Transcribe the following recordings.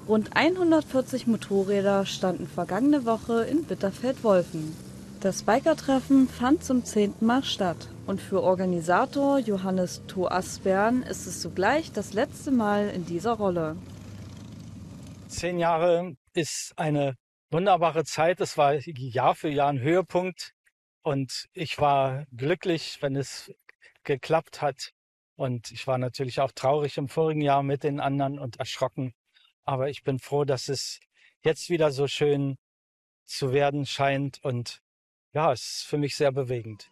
Rund 140 Motorräder standen vergangene Woche in Bitterfeld-Wolfen. Das Bikertreffen fand zum 10. Mal statt und für Organisator Johannes Thoasbern ist es zugleich das letzte Mal in dieser Rolle. 10 Jahre ist eine wunderbare Zeit. Es war Jahr für Jahr ein Höhepunkt und ich war glücklich, wenn es geklappt hat. Und ich war natürlich auch traurig im vorigen Jahr mit den anderen und erschrocken. Aber ich bin froh, dass es jetzt wieder so schön zu werden scheint. Und ja, es ist für mich sehr bewegend.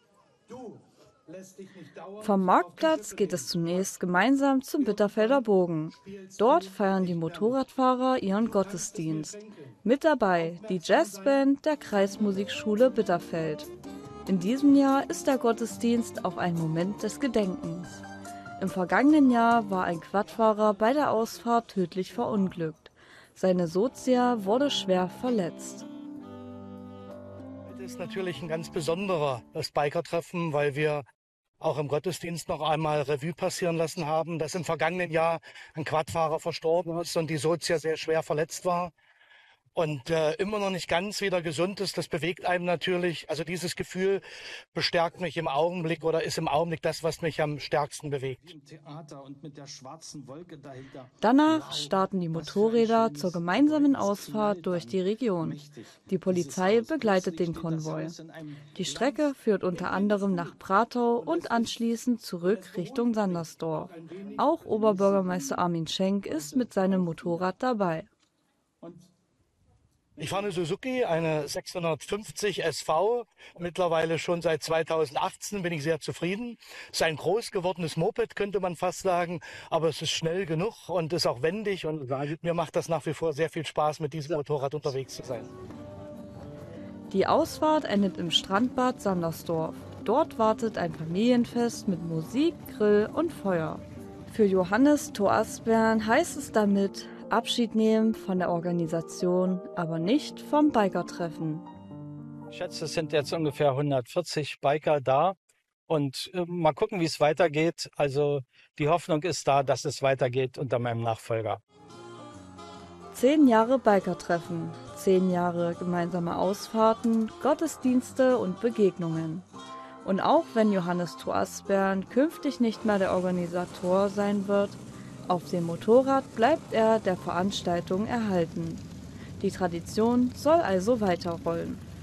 Vom Marktplatz geht es zunächst gemeinsam zum Bitterfelder Bogen. Dort feiern die Motorradfahrer ihren Gottesdienst. Mit dabei die Jazzband der Kreismusikschule Bitterfeld. In diesem Jahr ist der Gottesdienst auch ein Moment des Gedenkens. Im vergangenen Jahr war ein Quadfahrer bei der Ausfahrt tödlich verunglückt. Seine Sozia wurde schwer verletzt. Heute ist natürlich ein ganz besonderer, das Bikertreffen, weil wir auch im Gottesdienst noch einmal Revue passieren lassen haben, dass im vergangenen Jahr ein Quadfahrer verstorben ist und die Sozia sehr schwer verletzt war. Und immer noch nicht ganz wieder gesund ist, das bewegt einem natürlich. Also dieses Gefühl bestärkt mich im Augenblick oder ist im Augenblick das, was mich am stärksten bewegt. Danach starten die Motorräder zur gemeinsamen Ausfahrt durch die Region. Die Polizei begleitet den Konvoi. Die Strecke führt unter anderem nach Pratau und anschließend zurück Richtung Sandersdorf. Auch Oberbürgermeister Armin Schenk ist mit seinem Motorrad dabei. Ich fahre eine Suzuki, eine 650 SV, mittlerweile schon seit 2018, bin ich sehr zufrieden. Es ist ein groß gewordenes Moped, könnte man fast sagen, aber es ist schnell genug und ist auch wendig und mir macht das nach wie vor sehr viel Spaß, mit diesem Motorrad unterwegs zu sein. Die Ausfahrt endet im Strandbad Sandersdorf. Dort wartet ein Familienfest mit Musik, Grill und Feuer. Für Johannes Thoasbern heißt es damit Abschied nehmen von der Organisation, aber nicht vom Bikertreffen. Ich schätze, es sind jetzt ungefähr 140 Biker da und mal gucken, wie es weitergeht. Also die Hoffnung ist da, dass es weitergeht unter meinem Nachfolger. 10 Jahre Bikertreffen, 10 Jahre gemeinsame Ausfahrten, Gottesdienste und Begegnungen. Und auch wenn Johannes Thoasbern künftig nicht mehr der Organisator sein wird, auf dem Motorrad bleibt er der Veranstaltung erhalten. Die Tradition soll also weiterrollen.